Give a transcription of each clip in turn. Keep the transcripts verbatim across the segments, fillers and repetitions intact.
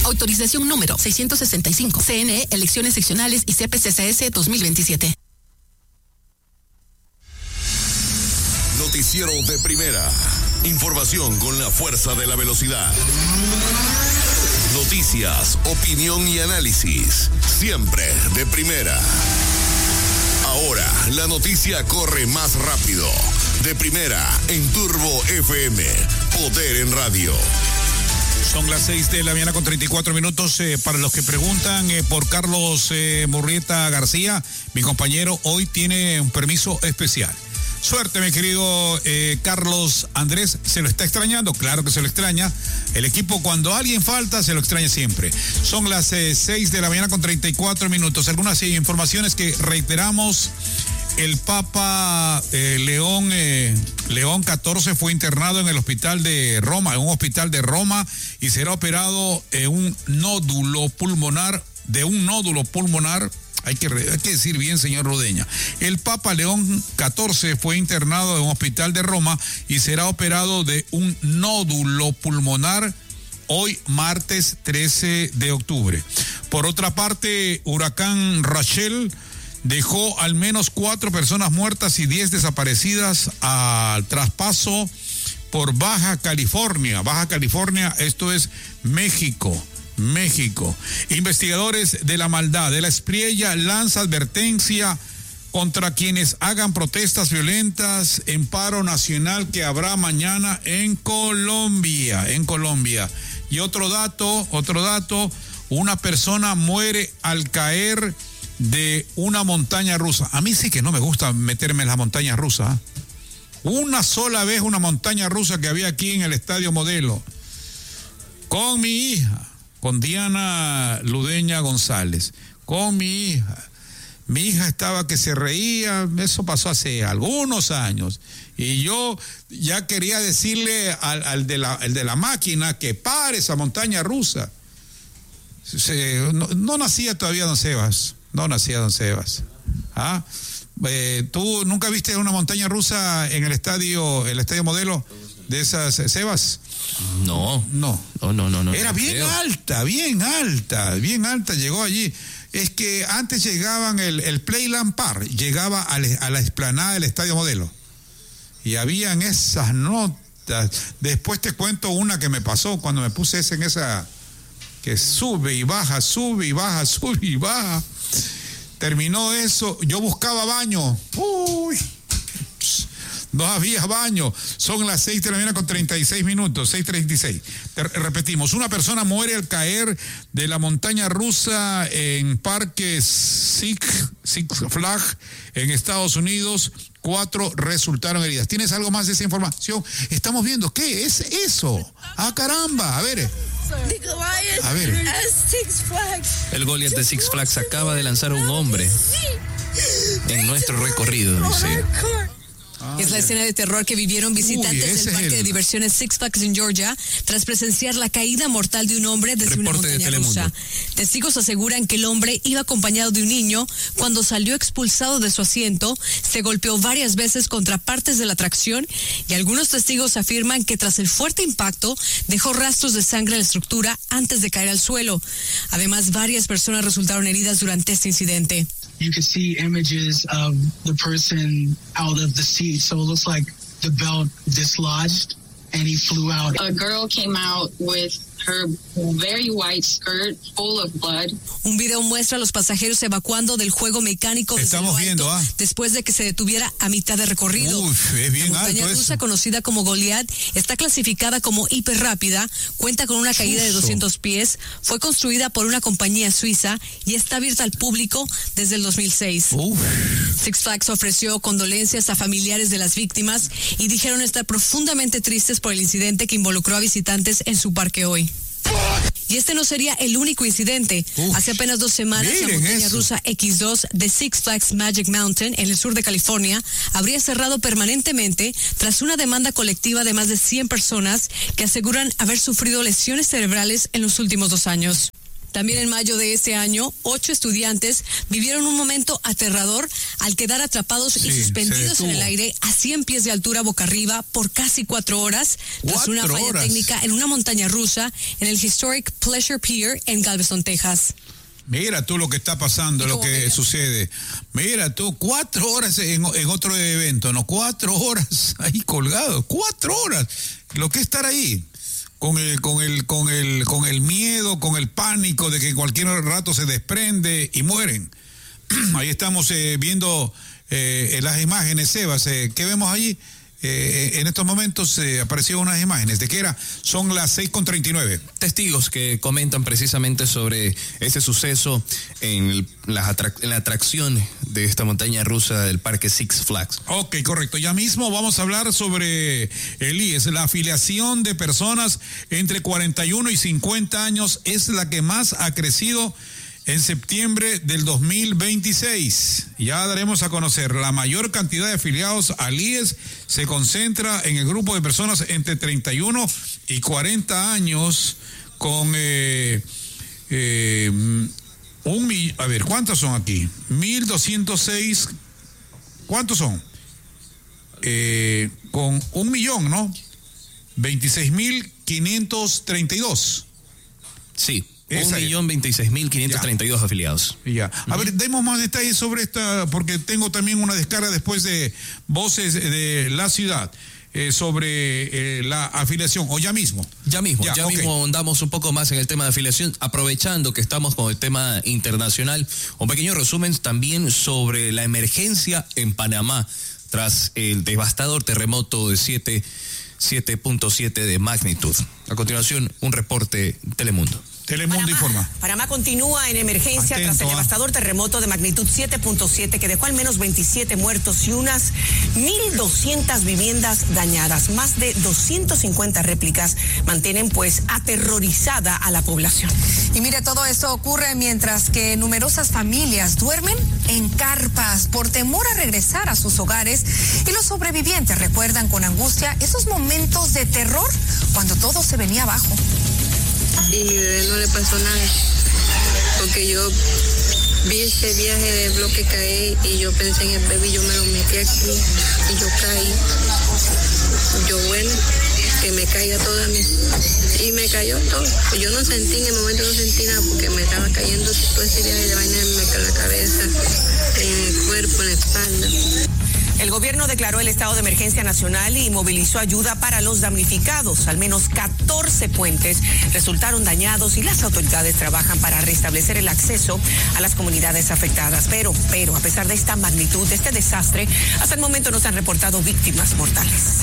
Autorización número seiscientos sesenta y cinco. C N E, Elecciones Seccionales y C P C C S dos mil veintisiete. Noticiero de primera. Información con la fuerza de la velocidad. Noticias, opinión y análisis. Siempre de primera. Ahora la noticia corre más rápido. De primera en Turbo F M. Poder en radio. Son las seis de la mañana con treinta y cuatro minutos. Eh, para los que preguntan eh, por Carlos eh, Murrieta García, mi compañero hoy tiene un permiso especial. Suerte, mi querido eh, Carlos Andrés. ¿Se lo está extrañando? Claro que se lo extraña. El equipo, cuando alguien falta, se lo extraña siempre. Son las eh, seis de la mañana con treinta y cuatro minutos. Algunas eh, informaciones que reiteramos. El Papa eh, León, eh, León catorce fue internado en el hospital de Roma, en un hospital de Roma, y será operado en un nódulo pulmonar, de un nódulo pulmonar. Hay que, hay que decir bien, señor Rodeña. El Papa León catorce fue internado en un hospital de Roma y será operado de un nódulo pulmonar hoy, martes trece de octubre. Por otra parte, huracán Rachel dejó al menos cuatro personas muertas y diez desaparecidas al traspaso por Baja California. Baja California, esto es México. México. Investigadores de la maldad de la Espriella lanza advertencia contra quienes hagan protestas violentas en paro nacional que habrá mañana en Colombia, en Colombia. Y otro dato, otro dato, una persona muere al caer de una montaña rusa. A mí sí que no me gusta meterme en las montañas rusas. Una sola vez una montaña rusa que había aquí en el Estadio Modelo con mi hija, con Diana Ludeña González, con mi hija. Mi hija estaba que se reía, eso pasó hace algunos años, y yo ya quería decirle al, al, de, la, al de la máquina que pare esa montaña rusa. Se, no, no nacía todavía don Sebas, no nacía don Sebas. ¿Ah? Eh, ¿Tú nunca viste una montaña rusa en el estadio, el Estadio Modelo de esas, Sebas? No, no, no, no, no, no. Era no bien creo. alta, bien alta, bien alta, llegó allí. Es que antes llegaban el, el Playland Park, llegaba a, le, a la explanada del Estadio Modelo. Y habían esas notas. Después te cuento una que me pasó cuando me puse esa en esa, que sube y baja, sube y baja, sube y baja. Terminó eso, yo buscaba baño. Uy. No había baño. Son las seis de la mañana con treinta y seis minutos, seis treinta y seis. Repetimos, una persona muere al caer de la montaña rusa en Parque Six, Six Flags en Estados Unidos. Cuatro resultaron heridas. ¿Tienes algo más de esa información? Estamos viendo, ¿qué es eso? ¡Ah, caramba! A ver. A ver. El Goliath de Six Flags acaba de lanzar a un hombre en nuestro recorrido, dice. Ah, es la escena de terror que vivieron visitantes Uy, del parque el... de diversiones Six Flags en Georgia tras presenciar la caída mortal de un hombre desde Reporte una montaña de rusa. Testigos aseguran que el hombre iba acompañado de un niño. Cuando salió expulsado de su asiento, se golpeó varias veces contra partes de la atracción y algunos testigos afirman que tras el fuerte impacto dejó rastros de sangre en la estructura antes de caer al suelo. Además, varias personas resultaron heridas durante este incidente. You can see images of the person out of the seat, so it looks like the belt dislodged and he flew out. A girl came out with her very white skirt full of blood. Un video muestra a los pasajeros evacuando del juego mecánico desde Estamos lo alto, viendo, ¿ah? después de que se detuviera a mitad de recorrido. Uf, es bien la montaña alto rusa, eso. conocida como Goliath, está clasificada como hiperrápida, cuenta con una caída de doscientos pies, fue construida por una compañía suiza y está abierta al público desde el dos mil seis. Uf. Six Flags ofreció condolencias a familiares de las víctimas y dijeron estar profundamente tristes por el incidente que involucró a visitantes en su parque hoy. Y este no sería el único incidente. Uf, Hace apenas dos semanas, la montaña eso. rusa equis dos de Six Flags Magic Mountain, en el sur de California, habría cerrado permanentemente tras una demanda colectiva de más de cien personas que aseguran haber sufrido lesiones cerebrales en los últimos dos años. También en mayo de este año, ocho estudiantes vivieron un momento aterrador al quedar atrapados sí, y suspendidos en el aire a cien pies de altura boca arriba por casi cuatro horas tras una falla horas. técnica en una montaña rusa en el Historic Pleasure Pier en Galveston, Texas. Mira tú lo que está pasando, lo que medio? sucede. Mira tú, cuatro horas en, en otro evento, ¿no? Cuatro horas ahí colgado, cuatro horas. Lo que es estar ahí. Con el, con el, con el, con el miedo, con el pánico de que en cualquier rato se desprende y mueren. Ahí estamos eh, viendo eh, las imágenes, Sebas. Eh, ¿Qué vemos allí? Eh, en estos momentos eh, aparecieron unas imágenes. ¿De qué era? Son las seis con treinta y nueve. Testigos que comentan precisamente sobre ese suceso en, el, la, atrac- en la atracción de esta montaña rusa del parque Six Flags. Ok, correcto. Ya mismo vamos a hablar sobre el I E S. La afiliación de personas entre cuarenta y uno y cincuenta años es la que más ha crecido en septiembre del dos mil veintiséis. Ya daremos a conocer. La mayor cantidad de afiliados al I E S se concentra en el grupo de personas entre treinta y uno y cuarenta años con eh, eh, un millón. A ver, ¿cuántos son aquí? mil doscientos seis. ¿Cuántos son? Eh, con un millón, ¿no? veintiséis mil quinientos treinta y dos. Sí. Un millón veintiséis mil quinientos treinta y dos afiliados. Ya. A uh-huh. ver, demos más detalles sobre esta, porque tengo también una descarga después de Voces de la Ciudad eh, sobre eh, la afiliación, o ya mismo. Ya mismo, ya, ya okay. mismo ahondamos un poco más en el tema de afiliación, aprovechando que estamos con el tema internacional. Un pequeño resumen también sobre la emergencia en Panamá tras el devastador terremoto de siete punto siete de magnitud. A continuación, un reporte Telemundo. Telemundo Panamá, informa. Panamá continúa en emergencia Atento, tras el devastador terremoto de magnitud siete punto siete que dejó al menos veintisiete muertos y unas mil doscientas viviendas dañadas. Más de doscientas cincuenta réplicas mantienen pues aterrorizada a la población. Y mire, todo esto ocurre mientras que numerosas familias duermen en carpas por temor a regresar a sus hogares y los sobrevivientes recuerdan con angustia esos momentos de terror cuando todo se venía abajo. Y mi bebé no le pasó nada, porque yo vi ese viaje del bloque caer y yo pensé en el bebé y yo me lo metí aquí y yo caí. Yo, bueno, que me caiga todo a mí. Y me cayó todo. Yo no sentí, en el momento no sentí nada porque me estaba cayendo todo ese viaje de vaina en la cabeza, en el cuerpo, en la espalda. El gobierno declaró el estado de emergencia nacional y movilizó ayuda para los damnificados. Al menos catorce puentes resultaron dañados y las autoridades trabajan para restablecer el acceso a las comunidades afectadas. Pero, pero, a pesar de esta magnitud, de este desastre, hasta el momento no se han reportado víctimas mortales.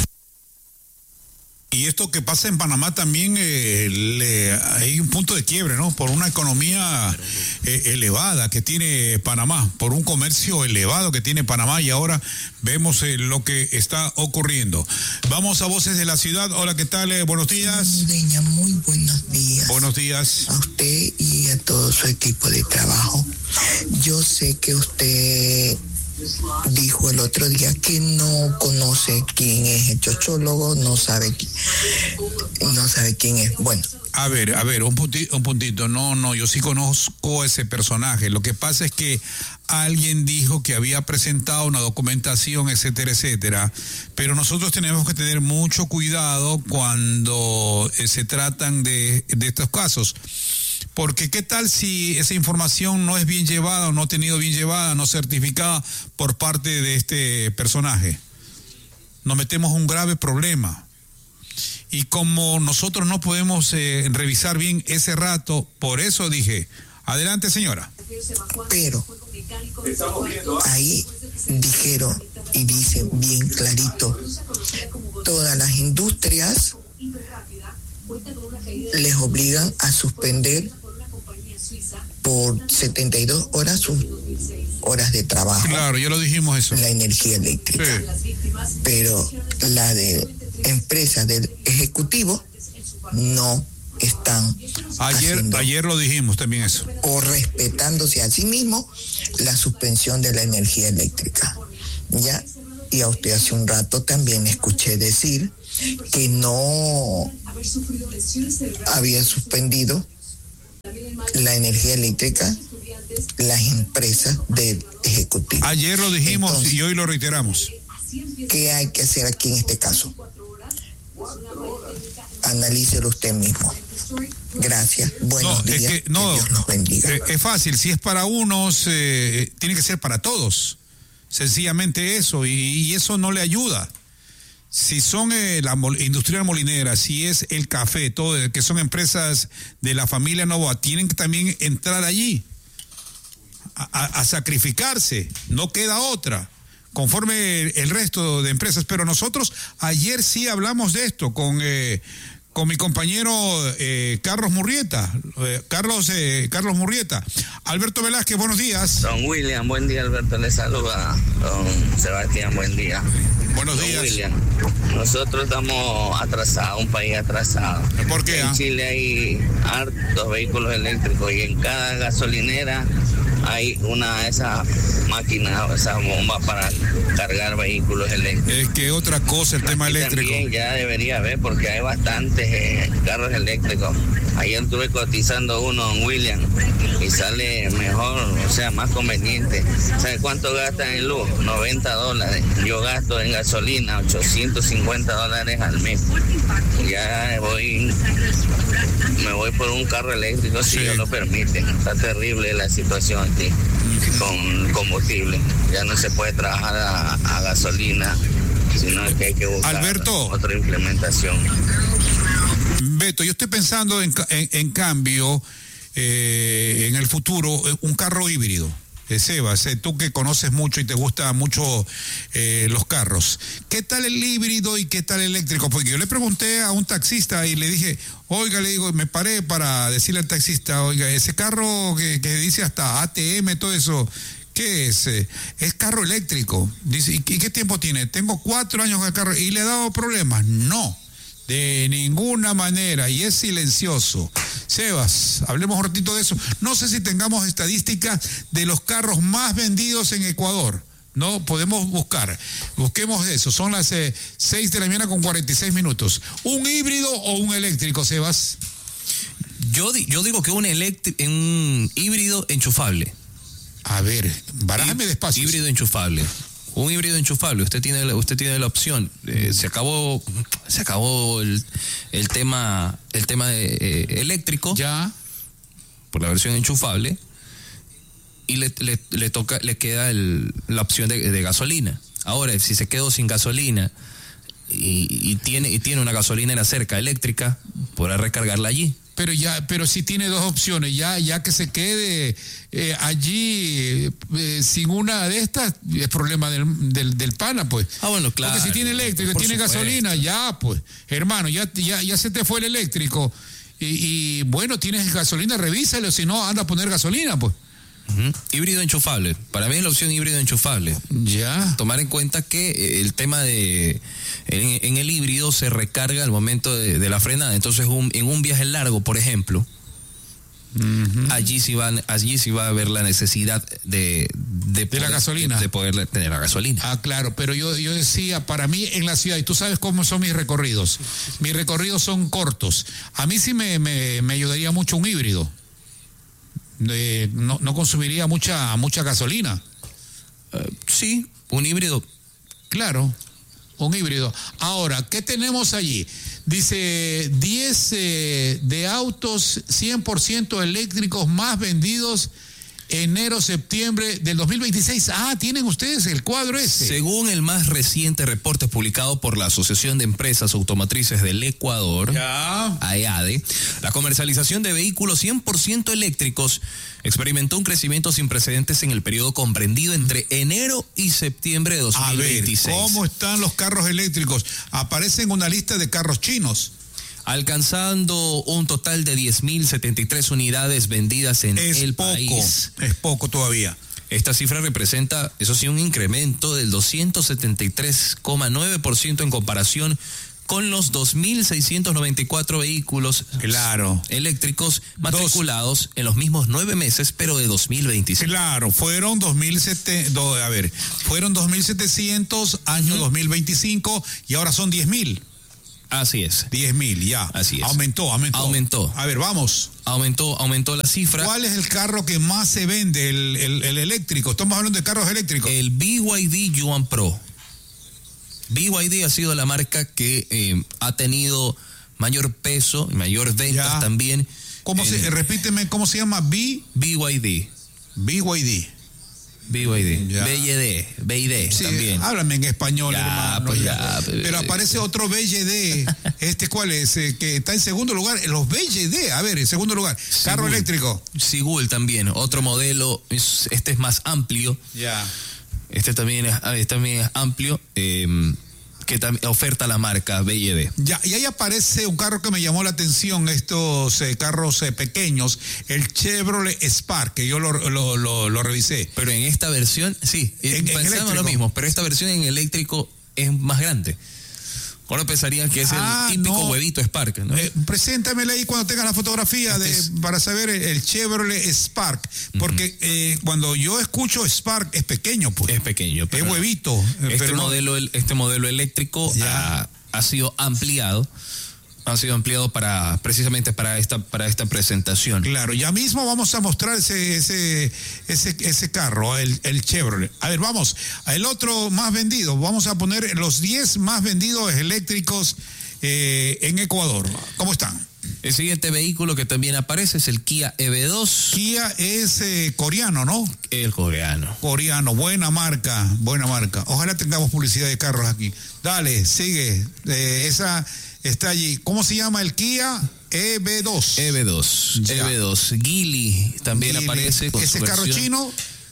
Y esto que pasa en Panamá también eh, le, hay un punto de quiebre, ¿no? Por una economía eh, elevada que tiene Panamá, por un comercio elevado que tiene Panamá, y ahora vemos eh, lo que está ocurriendo. Vamos a Voces de la Ciudad. Hola, ¿qué tal? Eh, buenos días. Deña, muy buenos días. Buenos días. A usted y a todo su equipo de trabajo. Yo sé que usted dijo el otro día que no conoce quién es el chochólogo, no sabe quién, no sabe quién es. Bueno. A ver, a ver, un puntito, un puntito. No, no, yo sí conozco a ese personaje. Lo que pasa es que alguien dijo que había presentado una documentación, etcétera, etcétera. Pero nosotros tenemos que tener mucho cuidado cuando eh, se tratan de, de estos casos. Porque qué tal si esa información no es bien llevada o no ha tenido bien llevada, no certificada por parte de este personaje. Nos metemos en un grave problema. Y como nosotros no podemos eh, revisar bien ese rato, por eso dije, adelante señora. Pero ahí dijeron y dice bien clarito, todas las industrias les obligan a suspender por setenta y dos horas sus horas de trabajo. Claro, ya lo dijimos eso. La energía eléctrica. Sí. Pero la de empresas del ejecutivo no están ayer haciendo, ayer lo dijimos también eso, o respetándose a sí mismo la suspensión de la energía eléctrica. Ya, y a usted hace un rato también escuché decir que no había suspendido la energía eléctrica las empresas del Ejecutivo. Ayer lo dijimos. Entonces, y hoy lo reiteramos. ¿Qué hay que hacer aquí en este caso? Analícelo usted mismo. Gracias. Buenos no, días. Es que, no, que Dios nos bendiga. Es, es fácil. Si es para unos, eh, tiene que ser para todos. Sencillamente eso. Y, y eso no le ayuda. Si son eh, la mol, industrial molinera, si es el café, todo, que son empresas de la familia Novoa, tienen que también entrar allí a, a, a sacrificarse. No queda otra. Conforme el, el resto de empresas. Pero nosotros ayer sí hablamos de esto con... Eh, con mi compañero eh, Carlos Murrieta. Eh, Carlos eh, Carlos Murrieta. Alberto Velázquez, buenos días. Don William, buen día, Alberto. Le saluda. Don Sebastián, buen día. Buenos Don días. William, nosotros estamos atrasados, un país atrasado. ¿Por qué? En ah? Chile hay hartos vehículos eléctricos y en cada gasolinera hay una de esas máquinas, esa bomba para cargar vehículos eléctricos. Es que otra cosa el tema Aquí eléctrico. También ya debería haber porque hay bastantes eh, carros eléctricos. Ayer estuve cotizando uno en William y sale mejor, o sea, más conveniente. ¿Sabe cuánto gastan en luz? noventa dólares. Yo gasto en gasolina ochocientos cincuenta dólares al mes. Ya voy, me voy por un carro eléctrico si sí. Dios lo permite. Está terrible la situación aquí con combustible. Ya no se puede trabajar a, a gasolina, sino que hay que buscar Alberto, otra implementación. Beto, yo estoy pensando en, en, en cambio eh, en el futuro un carro híbrido. Eh, Sebas, eh, tú que conoces mucho y te gustan mucho eh, los carros, ¿qué tal el híbrido y qué tal el eléctrico? Porque yo le pregunté a un taxista y le dije, oiga, le digo, me paré para decirle al taxista, oiga, ese carro que, que dice hasta A T M, todo eso, ¿qué es? Eh, es carro eléctrico. Dice, ¿y qué tiempo tiene? Tengo cuatro años con el carro y le he dado problemas. No. De ninguna manera, y es silencioso. Sebas, hablemos un ratito de eso. No sé si tengamos estadísticas de los carros más vendidos en Ecuador. No, podemos buscar. Busquemos eso. Son las eh, seis de la mañana con cuarenta y seis minutos. ¿Un híbrido o un eléctrico, Sebas? Yo, yo digo que un, electri- un híbrido enchufable. A ver, barájame despacio. Híbrido enchufable. Un híbrido enchufable, usted tiene, usted tiene la opción. Eh, se acabó, se acabó el, el tema, el tema de, eh, eléctrico. Ya. Por la versión enchufable. Y le, le, le toca, le queda el, la opción de, de gasolina. Ahora, si se quedó sin gasolina y, y tiene, y tiene una gasolinera cerca eléctrica, podrá recargarla allí. Pero ya, pero sí tiene dos opciones, ya, ya que se quede eh, allí eh, sin una de estas, es problema del, del, del pana, pues. Ah, bueno, claro. Porque si tiene eléctrico, tiene supuesto. gasolina, ya, pues, hermano, ya, ya, ya se te fue el eléctrico. Y, y bueno, tienes gasolina, revísalo, si no, anda a poner gasolina, pues. Uh-huh. Híbrido enchufable. Para mí es la opción híbrido enchufable. Ya. Tomar en cuenta que el tema de en, en el híbrido se recarga al momento de, de la frenada. Entonces, un, en un viaje largo, por ejemplo, uh-huh. allí sí van, allí sí va a haber la necesidad de de, de poder, la gasolina, de, de poder tener la gasolina. Ah, claro. Pero yo yo decía, para mí en la ciudad, y tú sabes cómo son mis recorridos. Mis recorridos son cortos. A mí sí me me, me ayudaría mucho un híbrido. De, no, no consumiría mucha mucha gasolina. Uh, sí, un híbrido. Claro, un híbrido. Ahora, ¿qué tenemos allí? Dice diez eh, de autos cien por ciento eléctricos más vendidos enero-septiembre del dos mil veintiséis. Ah, tienen ustedes el cuadro ese. Según el más reciente reporte publicado por la Asociación de Empresas Automotrices del Ecuador, ya. A E A D E, la comercialización de vehículos cien por ciento eléctricos experimentó un crecimiento sin precedentes en el periodo comprendido entre enero y septiembre de dos mil veintiséis. A ver, ¿cómo están los carros eléctricos? Aparece en una lista de carros chinos, alcanzando un total de diez mil setenta y tres unidades vendidas en es el poco, país. Es poco todavía. Esta cifra representa, eso sí, un incremento del doscientos setenta y tres coma nueve por ciento en comparación con los dos mil seiscientos noventa y cuatro vehículos claro. eléctricos matriculados dos, en los mismos nueve meses, pero de dos mil veintiséis. Claro, fueron dos mil setecientos, do, a ver, fueron dos mil setecientos año uh-huh. dos mil veinticinco y ahora son diez mil. Así es. diez mil, ya. Así es. Aumentó, aumentó. Aumentó. A ver, vamos. Aumentó, aumentó la cifra. ¿Cuál es el carro que más se vende, el, el, el eléctrico? Estamos hablando de carros eléctricos. El B Y D Yuan Pro. B Y D ha sido la marca que eh, ha tenido mayor peso, mayor ventas ya. también. ¿Cómo en, se, repíteme, ¿cómo se llama? B B Y D. B Y D. B Y D. Ya. B Y D. B Y D sí, también. Háblame en español, ya, hermano. Pues ya. Ya, Pero aparece otro B Y D. ¿Este cuál es? Eh, que está en segundo lugar. Los B Y D, a ver, en segundo lugar. Carro Sigul. eléctrico. Sigul también, otro modelo. Es, este es más amplio. Ya. Este también es, este también es amplio. Eh, que también oferta la marca B Y D. Ya, y ahí aparece un carro que me llamó la atención, estos eh, carros eh, pequeños, el Chevrolet Spark, que yo lo, lo, lo, lo revisé. Pero en esta versión, sí, en, pensamos lo mismo, pero esta versión en eléctrico es más grande. Ahora pensarían que es ah, el típico no. huevito Spark, ¿no? Eh, preséntamela ahí cuando tengas la fotografía este de, es... para saber el, el Chevrolet Spark, porque uh-huh. eh, cuando yo escucho Spark es pequeño, pues. Es pequeño, pero es huevito. Este pero modelo, no... este modelo eléctrico ha, ha sido ampliado. Ha sido ampliado para precisamente para esta para esta presentación. Claro, ya mismo vamos a mostrar ese ese ese ese carro, el, el Chevrolet. A ver, vamos, el otro más vendido. Vamos a poner los diez más vendidos eléctricos eh, en Ecuador. ¿Cómo están? El siguiente vehículo que también aparece es el Kia E V dos. Kia es eh, coreano, ¿no? El coreano. Coreano, buena marca, buena marca. Ojalá tengamos publicidad de carros aquí. Dale, sigue. Eh, esa está allí. ¿Cómo se llama el Kia? E V dos. E V dos. Ya. E V dos. Geely también Geely. aparece. Con ¿Ese su carro versión. chino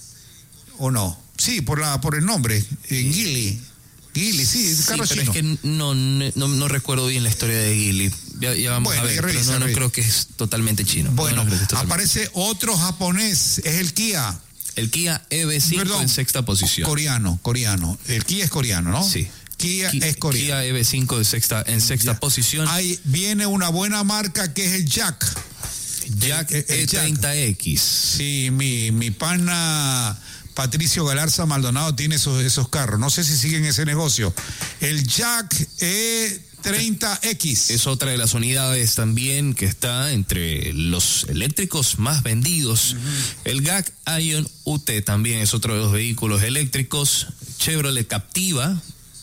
o no? Sí, por la por el nombre. Eh, Geely. Geely, sí, es Sí, carro pero chino. es que no, no, no recuerdo bien la historia de Geely. Ya, ya vamos Bueno, a ver, revisa, pero no, no revisa. creo que es totalmente chino. Bueno, no, no creo que es totalmente... aparece otro japonés, es el Kia. El Kia E V cinco Perdón, en sexta posición. Coreano, coreano. El Kia es coreano, ¿no? Sí. Kia Ki- es coreano. Kia E V cinco en sexta, en sexta Ya. posición. Ahí viene una buena marca que es el Jack. Jack el- el E treinta X. Sí, mi, mi pana Patricio Galarza Maldonado tiene esos, esos carros. No sé si siguen ese negocio. El Jack E treinta X. Es otra de las unidades también que está entre los eléctricos más vendidos. Uh-huh. El G A C Ion U T también es otro de los vehículos eléctricos. Chevrolet Captiva,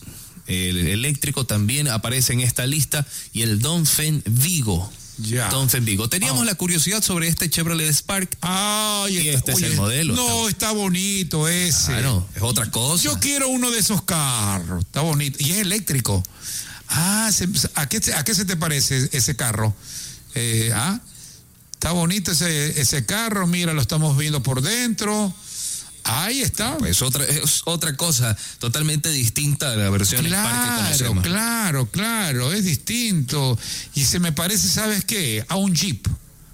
el eléctrico, también aparece en esta lista. Y el Dongfeng Vigo. Ya. Dongfeng Vigo. Teníamos Oh. la curiosidad sobre este Chevrolet Spark. Ah, y está, este oye, es el modelo. No, está, está bonito ese. Claro, es otra cosa. Yo quiero uno de esos carros. Está bonito. Y es eléctrico. Ah, se, ¿a, qué, ¿a qué se te parece ese carro? Eh, ah, está bonito ese, ese carro. Mira, lo estamos viendo por dentro. Ahí está. Pues otra, es otra cosa totalmente distinta a la versión Spark que Claro, conocemos. claro, claro, es distinto. Y se me parece, ¿sabes qué? A un Jeep.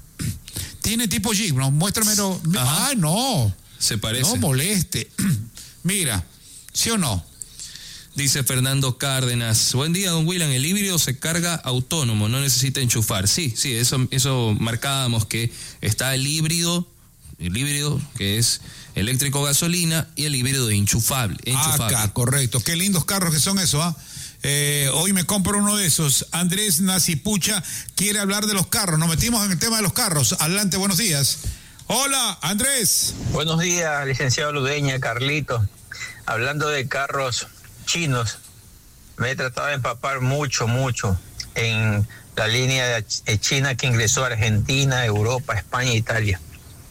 Tiene tipo Jeep, ¿no? Muéstramelo. Ajá. Ah, no. Se parece. No moleste. Mira, ¿sí o no? Dice Fernando Cárdenas. Buen día, don William. El híbrido se carga autónomo, no necesita enchufar. Sí, sí, eso, eso marcábamos, que está el híbrido, el híbrido que es eléctrico gasolina y el híbrido enchufable. enchufable. Acá, correcto. Qué lindos carros que son esos, ¿ah? Eh, hoy me compro uno de esos. Andrés Nacipucha quiere hablar de los carros. Nos metimos en el tema de los carros. Adelante, buenos días. Hola, Andrés. Buenos días, licenciado Ludeña, Carlito. Hablando de carros chinos, me he tratado de empapar mucho, mucho en la línea de China que ingresó a Argentina, Europa, España e Italia.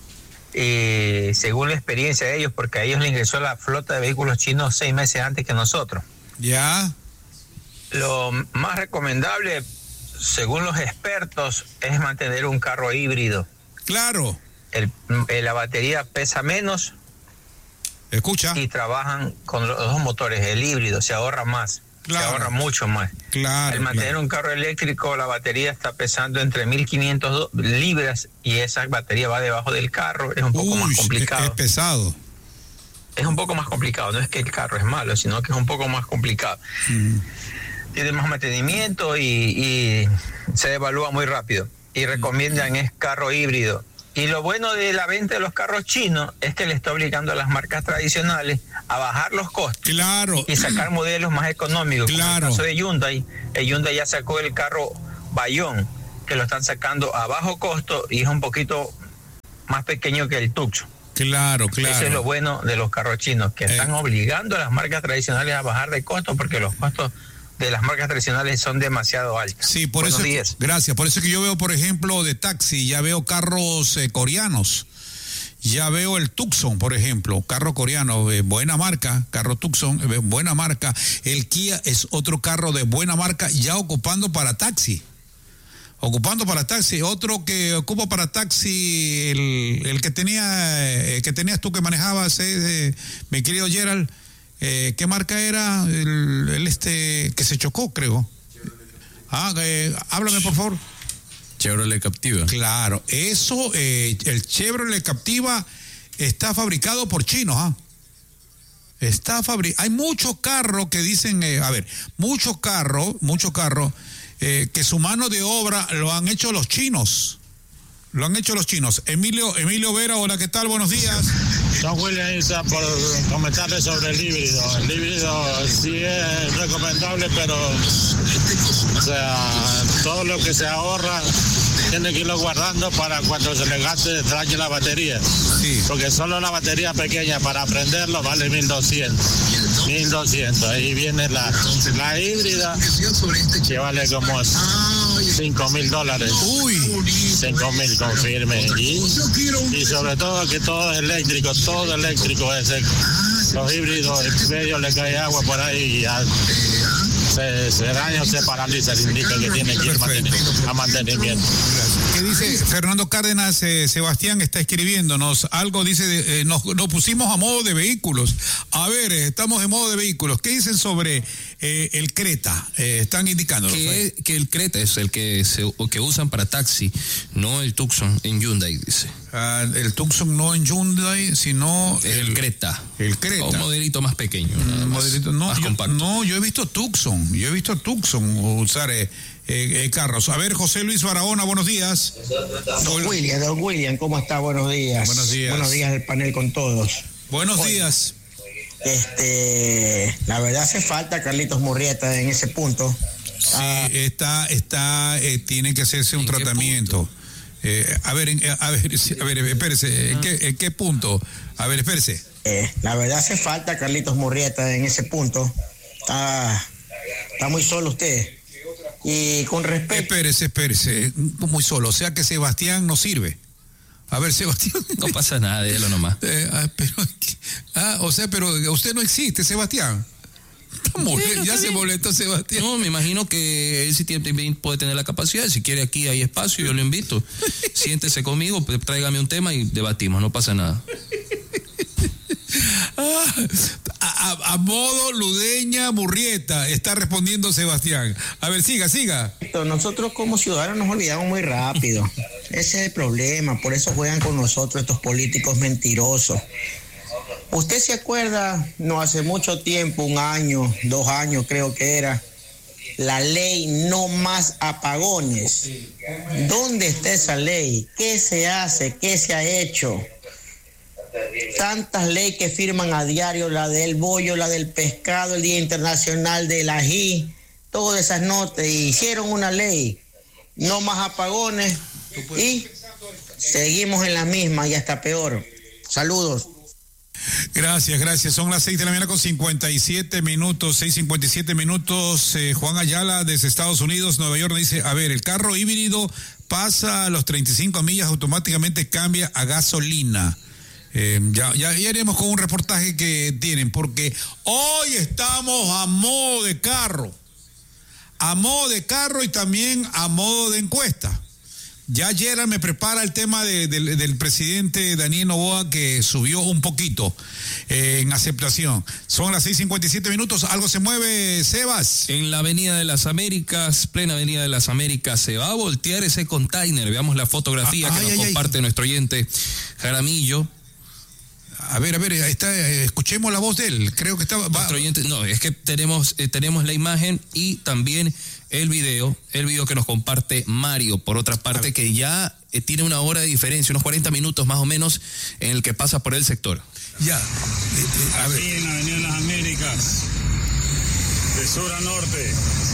Y según la experiencia de ellos, porque a ellos le ingresó la flota de vehículos chinos seis meses antes que nosotros. Ya. Lo más recomendable, según los expertos, es mantener un carro híbrido. Claro. El, el, la batería pesa menos. Escucha. Y trabajan con los dos motores. El híbrido se ahorra más. Claro. Se ahorra mucho más. Claro. Al mantener claro. un carro eléctrico, la batería está pesando entre mil quinientas libras y esa batería va debajo del carro. Es un poco Uy, más complicado. Es pesado. Es un poco más complicado. No es que el carro es malo, sino que es un poco más complicado. Mm. Tiene más mantenimiento y, y se evalúa muy rápido. Y recomiendan es carro híbrido. Y lo bueno de la venta de los carros chinos es que le está obligando a las marcas tradicionales a bajar los costos. Claro. Y sacar modelos más económicos. Claro. Como el caso de Hyundai. El Hyundai ya sacó el carro Bayón, que lo están sacando a bajo costo y es un poquito más pequeño que el Tucson. Claro, claro. Eso es lo bueno de los carros chinos, que eh. están obligando a las marcas tradicionales a bajar de costo porque los costos de las marcas tradicionales son demasiado altos. Sí, por Buenos eso. días. Gracias. Por eso que yo veo, por ejemplo, de taxi, ya veo carros eh, coreanos. Ya veo el Tucson, por ejemplo, carro coreano, eh, buena marca, carro Tucson, eh, buena marca. El Kia es otro carro de buena marca, ya ocupando para taxi. Ocupando para taxi. Otro que ocupa para taxi, el, el que tenía, eh, que tenías tú que manejabas, eh, mi querido Gerald. Eh, ¿Qué marca era? El, el este que se chocó, creo. Ah, eh, háblame por favor. Chevrolet Captiva. Claro, eso, eh, el Chevrolet Captiva está fabricado por chinos, ¿ah? Está fabricado. Hay muchos carros que dicen, eh, a ver, muchos carros, muchos carros eh, que su mano de obra lo han hecho los chinos. Lo han hecho los chinos. Emilio, Emilio Vera, hola, ¿qué tal? Buenos días. Don William, por comentarle sobre el híbrido. El híbrido sí es recomendable, pero, o sea, todo lo que se ahorra tiene que irlo guardando para cuando se le gaste, dañe la batería. Sí. Porque solo la batería pequeña para prenderlo vale mil doscientos. mil doscientos. Ahí viene la, la híbrida, que vale como cinco mil dólares. Uy. cinco mil, confirme. Y, y sobre todo que todo es eléctrico, todo eléctrico ese. Los híbridos, en medio le cae agua por ahí y ya se, se daña o se paraliza, le indica que tiene que ir a mantenimiento. ¿Qué dice Fernando Cárdenas? Eh, Sebastián está escribiéndonos algo, dice, de, eh, nos, nos pusimos a modo de vehículos. A ver, eh, estamos en modo de vehículos. ¿Qué dicen sobre eh, el Creta? Eh, están indicando que, que el Creta es el que se que usan para taxi, no el Tucson en Hyundai, dice. Uh, el Tucson no en Hyundai, sino el, el Creta. El Creta. Un modelito más pequeño. Un modelito, no, más yo, compacto. No, yo he visto Tucson, yo he visto Tucson usar eh, eh, eh, carros. A ver, José Luis Barahona, buenos días. Don William, don William, ¿cómo está? Buenos días. Buenos días. Buenos días del panel con todos. Buenos Oye, días. Este, la verdad hace falta Carlitos Murrieta en ese punto. Sí, ah, está, está, eh, tiene que hacerse un tratamiento. Eh, a ver, en, a ver, a ver, espérese, ¿en qué, en qué punto? A ver, espérese. Eh, la verdad hace falta Carlitos Murrieta en ese punto. Está, está muy solo usted. Y con respecto... Espérese, espérese, muy solo, o sea que Sebastián no sirve. A ver, Sebastián. No pasa nada, déjalo nomás. Eh, ah, pero, ah, o sea, pero usted no existe, Sebastián. Molesto, ya se molestó Sebastián. No, me imagino que él sí tiene, puede tener la capacidad. Si quiere, aquí hay espacio, yo lo invito. Siéntese conmigo, tráigame un tema y debatimos, no pasa nada. Ah, a, a, a modo Ludeña Murrieta está respondiendo Sebastián. A ver, siga, siga. Nosotros como ciudadanos nos olvidamos muy rápido. Ese es el problema, por eso juegan con nosotros estos políticos mentirosos. ¿Usted se acuerda, no hace mucho tiempo, un año, dos años creo que era, la ley no más apagones? ¿Dónde está esa ley? ¿Qué se hace? ¿Qué se ha hecho? Tantas leyes que firman a diario, la del bollo, la del pescado, el Día Internacional del Ají, todas esas notas, y hicieron una ley, no más apagones, y seguimos en la misma y hasta peor. Saludos. Gracias, gracias. Son las seis de la mañana con cincuenta y siete minutos, seis cincuenta y siete minutos. Eh, Juan Ayala desde Estados Unidos, Nueva York, dice, a ver, el carro híbrido pasa a los treinta y cinco millas, automáticamente cambia a gasolina. Eh, ya, ya, ya iremos con un reportaje que tienen, porque hoy estamos a modo de carro, a modo de carro y también a modo de encuesta. Ya Gerald me prepara el tema de, de, del presidente Daniel Noboa, que subió un poquito eh, en aceptación. Son las seis cincuenta y siete minutos. ¿Algo se mueve, Sebas? En la Avenida de las Américas, plena Avenida de las Américas, se va a voltear ese container. Veamos la fotografía ah, que ay, nos ay, comparte ay. nuestro oyente Jaramillo. A ver, a ver, ahí está, escuchemos la voz de él. Creo que estaba. Va. Oyente, no, es que tenemos, eh, tenemos la imagen y también el video, el video que nos comparte Mario, por otra parte, que ya eh, tiene una hora de diferencia, unos cuarenta minutos más o menos, en el que pasa por el sector. Ya. Eh, eh, a ver. Aquí en la Avenida de las Américas, de sur a norte.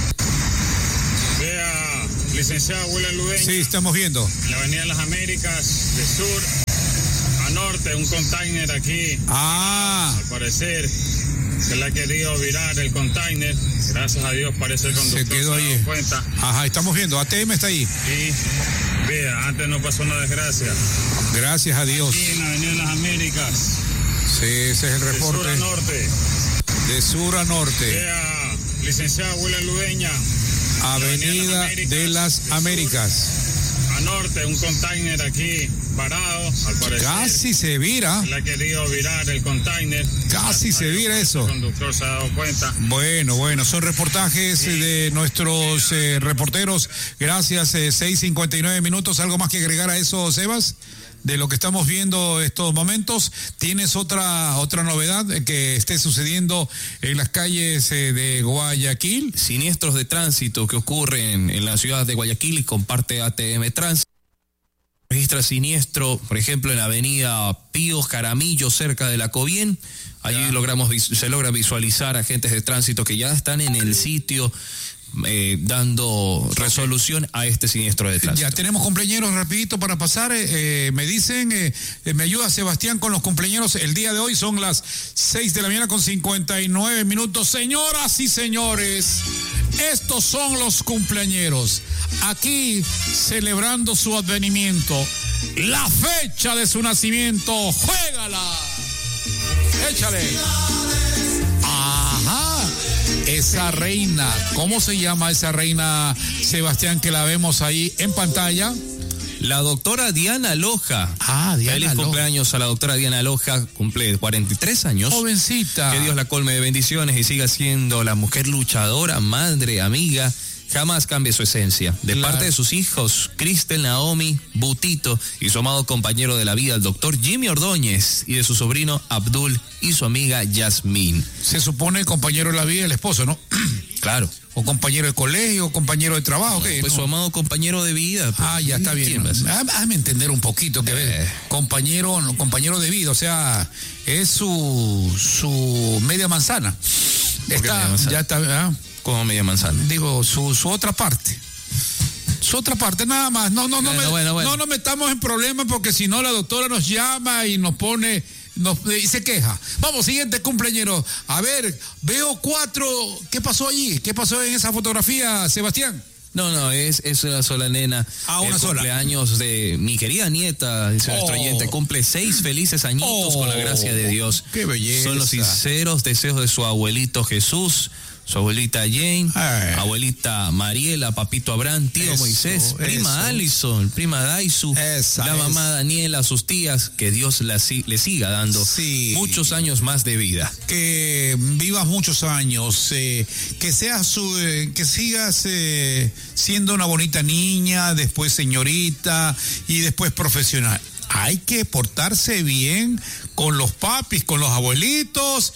Vea, licenciado William Ludeña. Sí, estamos viendo. En la Avenida de las Américas, de sur a norte, un container aquí. Ah. Al parecer, se le ha querido virar el container. Gracias a Dios, parece el conductor se quedó se ahí. ha dado cuenta. Ajá, estamos viendo. A T M está ahí. Y vea, antes no pasó una desgracia. Gracias a Dios. Aquí en la Avenida de las Américas. Sí, ese es el reporte. De sur a norte. De sur a norte. Vea, licenciado William Ludeña. Avenida de las Américas. A norte, un container aquí varado, al parecer. Casi se vira. Le ha querido virar el container. Casi se vira eso. El conductor se ha dado cuenta. Bueno, bueno, son reportajes sí. de nuestros eh, reporteros. Gracias, eh, seis cincuenta y nueve minutos. ¿Algo más que agregar a eso, Sebas? De lo que estamos viendo estos momentos, ¿tienes otra otra novedad que esté sucediendo en las calles eh, de Guayaquil? Siniestros de tránsito que ocurren en la ciudad de Guayaquil y comparte A T M Tránsito. Registra siniestro, por ejemplo, en la avenida Pío Jaramillo, cerca de la Cobien. Allí ya. logramos se logra visualizar agentes de tránsito que ya están en el sitio. Eh, dando resolución a este siniestro de tránsito. Ya tenemos cumpleaños rapidito para pasar, eh, me dicen, eh, me ayuda Sebastián con los cumpleaños. El día de hoy son las seis de la mañana con cincuenta y nueve minutos. Señoras y señores, estos son los cumpleañeros, aquí celebrando su advenimiento, la fecha de su nacimiento. ¡Juégala! Échale. Ajá. Esa reina, ¿cómo se llama esa reina, Sebastián, que la vemos ahí en pantalla? La doctora Diana Loja. Ah, Diana Feliz Loja. cumpleaños a la doctora Diana Loja, cumple cuarenta y tres años. Jovencita. Que Dios la colme de bendiciones y siga siendo la mujer luchadora, madre, amiga. Jamás cambie su esencia. De claro. parte de sus hijos, Cristel, Naomi, Butito y su amado compañero de la vida, el doctor Jimmy Ordóñez, y de su sobrino Abdul y su amiga Yasmín. Se supone compañero de la vida el esposo, ¿no? Claro. O compañero de colegio, o compañero de trabajo. ¿Qué? Pues no. su amado compañero de vida. Pues. Ah, ya está bien. Hazme entender un poquito que eh. compañero, no, compañero de vida, o sea, es su su media manzana. Está, media manzana? Ya está. ¿eh? Como media manzana. Digo, su, su otra parte. Su otra parte, nada más. No, no, no, bueno, me, bueno, bueno. no nos metamos en problemas porque si no la doctora nos llama y nos pone, nos, y se queja. Vamos, siguiente cumpleañero. A ver, veo cuatro. ¿Qué pasó allí? ¿Qué pasó en esa fotografía, Sebastián? No, no, es, es una sola nena. Ah, una el sola. Cumpleaños de mi querida nieta, dice oh. nuestro oyente, cumple seis felices añitos oh. con la gracia de Dios. Qué belleza. Son los sinceros deseos de su abuelito Jesús, su abuelita Jane, Ay. abuelita Mariela, papito Abraham, tío eso, Moisés, prima eso. Alison, prima Daisu, Esa la mamá es. Daniela, sus tías, que Dios la, le siga dando sí. muchos años más de vida. Que vivas muchos años, eh, que seas su, eh, que sigas eh, siendo una bonita niña, después señorita y después profesional. Hay que portarse bien con los papis, con los abuelitos.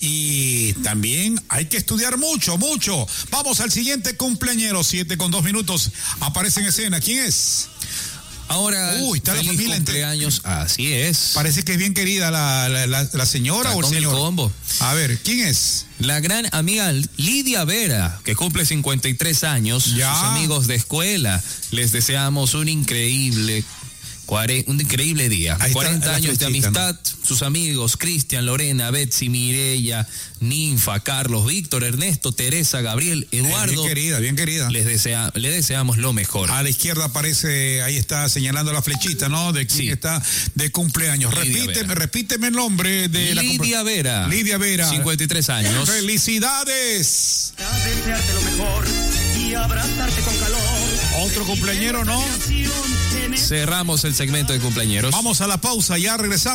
Y también hay que estudiar mucho, mucho. Vamos al siguiente cumpleañero, siete con dos minutos. Aparece en escena. ¿Quién es? Ahora, Uy, está feliz la familia cumpleaños. Entre... Así es. Parece que es bien querida la, la, la, la señora está o el señor. El combo. A ver, ¿quién es? La gran amiga Lidia Vera, que cumple cincuenta y tres años. Ya. Sus amigos de escuela. Les deseamos un increíble... un increíble día. cuarenta años de amistad, ¿no? Sus amigos Cristian, Lorena, Betsy, Mireya, Ninfa, Carlos, Víctor, Ernesto, Teresa, Gabriel, Eduardo. Bien querida, bien querida. Les desea, le deseamos lo mejor. A la izquierda aparece, ahí está señalando la flechita, ¿no? De quién sí. está de cumpleaños. Lidia repíteme, Vera. repíteme el nombre de Lidia la Lidia Vera. Lidia Vera. cincuenta y tres años. ¡Felicidades! Desearte lo mejor y abrazarte con calor. Otro cumpleañero, ¿no? Cerramos el segmento de cumpleañeros. Vamos a la pausa, ya regresamos.